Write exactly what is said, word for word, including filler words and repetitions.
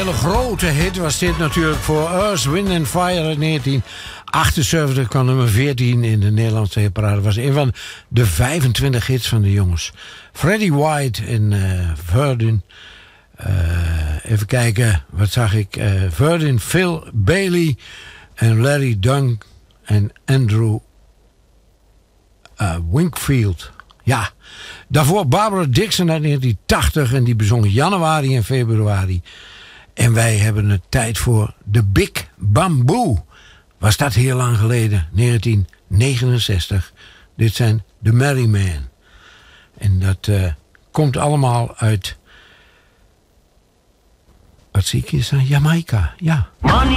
hele grote hit was dit natuurlijk voor Earth, Wind and Fire in negentien achtenzeventig. Kwam nummer veertien in de Nederlandse hitparade. Was een van de vijfentwintig hits van de jongens. Freddie White en uh, Verdun. Uh, even kijken, wat zag ik? Uh, Verdun, Phil Bailey en Larry Dunk en Andrew uh, Winkfield. Ja, daarvoor Barbara Dixon uit negentien tachtig en die bezong januari en februari. En wij hebben het tijd voor The Big Bamboo. Was dat heel lang geleden, negentien negenenzestig. Dit zijn The Merry Men. En dat uh, komt allemaal uit... Wat zie ik hier staan? Jamaica, ja.